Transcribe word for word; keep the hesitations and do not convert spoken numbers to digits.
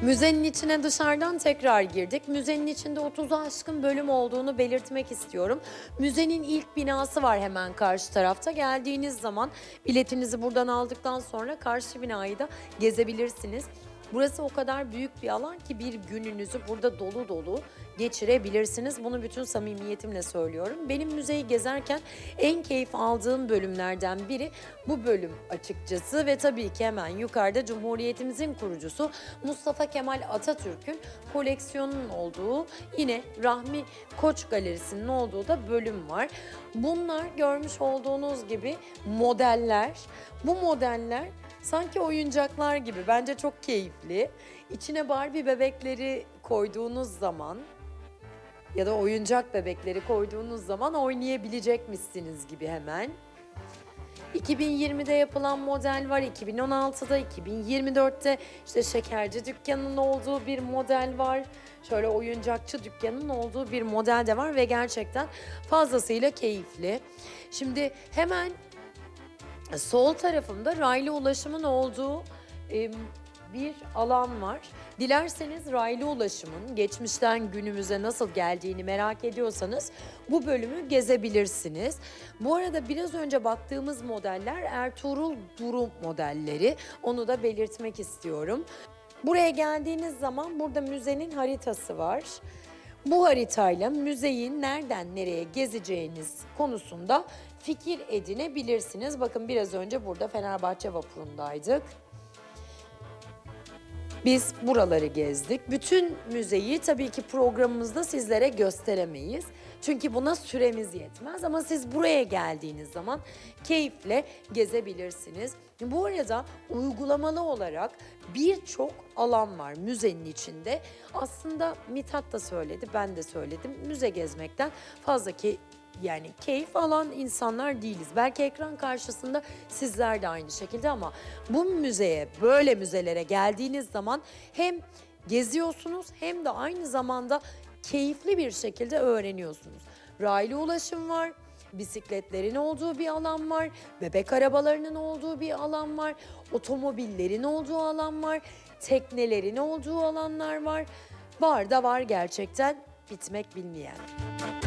Müzenin içine dışarıdan tekrar girdik. Müzenin içinde otuzu aşkın bölüm olduğunu belirtmek istiyorum. Müzenin ilk binası var hemen karşı tarafta. Geldiğiniz zaman biletinizi buradan aldıktan sonra karşı binayı da gezebilirsiniz. Burası o kadar büyük bir alan ki bir gününüzü burada dolu dolu geçirebilirsiniz. Bunu bütün samimiyetimle söylüyorum. Benim müzeyi gezerken en keyif aldığım bölümlerden biri bu bölüm açıkçası ve tabii ki hemen yukarıda Cumhuriyetimizin kurucusu Mustafa Kemal Atatürk'ün koleksiyonunun olduğu, yine Rahmi Koç Galerisi'nin olduğu da bölüm var. Bunlar görmüş olduğunuz gibi modeller. Bu modeller sanki oyuncaklar gibi. Bence çok keyifli. İçine Barbie bebekleri koyduğunuz zaman ya da oyuncak bebekleri koyduğunuz zaman oynayabilecekmişsiniz gibi hemen. iki bin yirmide yapılan model var, iki bin on altıda, iki bin yirmi dörtte işte şekerci dükkanının olduğu bir model var. Şöyle oyuncakçı dükkanının olduğu bir model de var ve gerçekten fazlasıyla keyifli. Şimdi hemen sol tarafımda raylı ulaşımın olduğu e, bir alan var. Dilerseniz raylı ulaşımın geçmişten günümüze nasıl geldiğini merak ediyorsanız bu bölümü gezebilirsiniz. Bu arada biraz önce baktığımız modeller Ertuğrul Duru modelleri. Onu da belirtmek istiyorum. Buraya geldiğiniz zaman burada müzenin haritası var. Bu haritayla müzeyi nereden nereye gezeceğiniz konusunda fikir edinebilirsiniz. Bakın biraz önce burada Fenerbahçe vapurundaydık. Biz buraları gezdik. Bütün müzeyi tabii ki programımızda sizlere gösteremeyiz. Çünkü buna süremiz yetmez ama siz buraya geldiğiniz zaman keyifle gezebilirsiniz. Bu arada uygulamalı olarak birçok alan var müzenin içinde. Aslında Mithat da söyledi, ben de söyledim. Müze gezmekten fazla ki yani keyif alan insanlar değiliz. Belki ekran karşısında sizler de aynı şekilde ama bu müzeye, böyle müzelere geldiğiniz zaman hem geziyorsunuz hem de aynı zamanda keyifli bir şekilde öğreniyorsunuz. Raylı ulaşım var, bisikletlerin olduğu bir alan var, bebek arabalarının olduğu bir alan var, otomobillerin olduğu alan var, teknelerin olduğu alanlar var. Var da var gerçekten bitmek bilmeyen.